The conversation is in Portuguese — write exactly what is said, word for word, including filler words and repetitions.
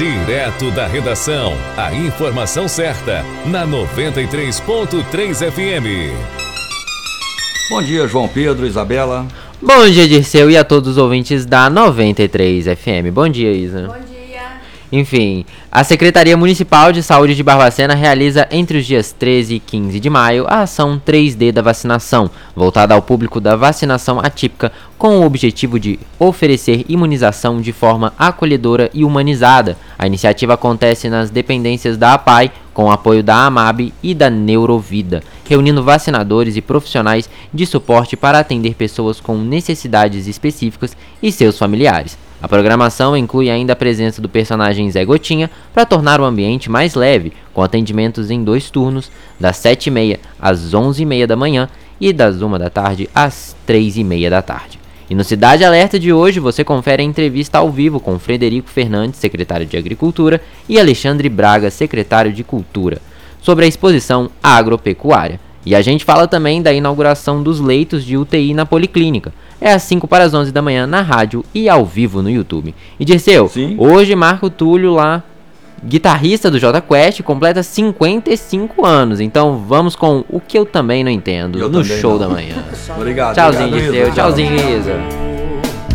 Direto da redação, a informação certa, na noventa e três ponto três F M. Bom dia, João Pedro, Isabela. Bom dia, Dirceu, e a todos os ouvintes da noventa e três F M. Bom dia, Isa. Bom dia. Enfim, a Secretaria Municipal de Saúde de Barbacena realiza entre os dias treze e quinze de maio a ação três D da vacinação, voltada ao público da vacinação atípica, com o objetivo de oferecer imunização de forma acolhedora e humanizada. A iniciativa acontece nas dependências da A P A I, com o apoio da AMAB e da Neurovida, reunindo vacinadores e profissionais de suporte para atender pessoas com necessidades específicas e seus familiares. A programação inclui ainda a presença do personagem Zé Gotinha para tornar o ambiente mais leve, com atendimentos em dois turnos, das sete e meia às onze e meia da manhã e das uma da tarde às três e meia da tarde. E no Cidade Alerta de hoje você confere a entrevista ao vivo com Frederico Fernandes, secretário de Agricultura, e Alexandre Braga, secretário de Cultura, sobre a exposição agropecuária. E a gente fala também da inauguração dos leitos de U T I na Policlínica. É às cinco para as onze da manhã na rádio e ao vivo no YouTube. E Dirceu, Sim. Hoje Marco Túlio lá, guitarrista do Jota Quest, completa cinquenta e cinco anos. Então vamos com O Que Eu Também Não Entendo, Eu no também show não. da manhã. Obrigado. Tchauzinho, obrigado, Dirceu. Isa. Tchauzinho, Isa.